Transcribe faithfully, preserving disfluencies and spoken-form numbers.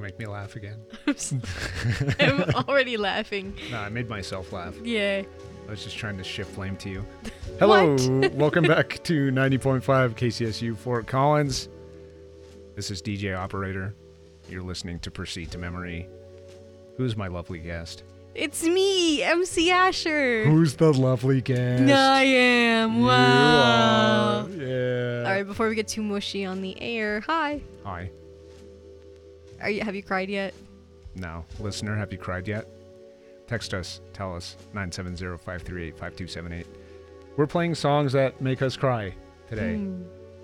make me laugh again. I'm already laughing. No, I made myself laugh. Yeah. I was just trying to shift blame to you. Hello, welcome back to ninety point five K C S U Fort Collins. This is D J Operator. You're listening to Proceed to Memory. Who's my lovely guest? It's me, M C Asher. Who's the lovely guest? I am. Wow. You are. Yeah. All right, before we get too mushy on the air, hi. Hi. Are you? Have you cried yet? No. Listener, have you cried yet? Text us. Tell us. nine seven zero, five three eight, five two seven eight. We're playing songs that make us cry today. Mm.